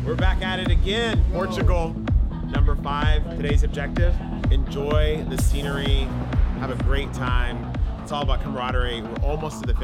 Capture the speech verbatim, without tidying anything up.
We're back at it again. Portugal, number five. Today's objective, enjoy the scenery, have a great time. It's all about camaraderie. We're almost to the finish.